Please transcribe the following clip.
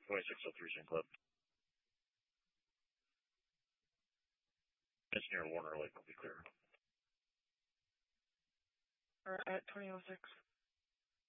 2603 St. Club. It's near Warner Lake, will be clear. Or at 2006.